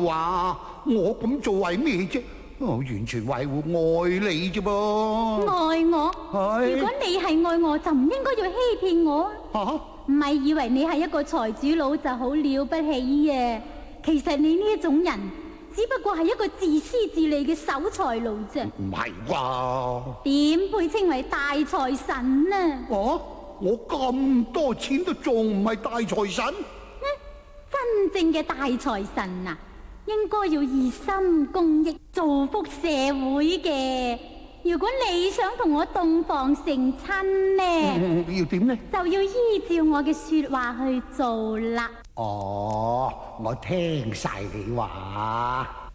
話，我咁做為咩啫？我完全維護愛你啫噃。 愛我？ 係。 如果你係愛我，就唔應該要欺騙我啊！唔係以為你係一個財主佬就好了不起啊！其實你呢一種人，只不過係一個自私自利嘅守財奴啫。 唔係啩？ 點配稱為大財神啊？ 我咁多錢都仲唔係大財神？ 真正嘅大財神啊，應該要熱心公益，造福社會嘅。如果你想同我洞房成親呢， 要點呢？ 就要依照我嘅說話去做啦。 哦，我聽晒你話。